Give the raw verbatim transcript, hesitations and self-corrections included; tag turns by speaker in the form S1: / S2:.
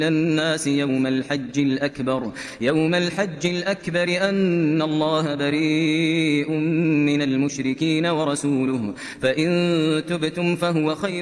S1: الناس يوم الحج الأكبر يوم الحج الأكبر أن الله بريء من المشركين ورسوله فإن تبتم فهو خير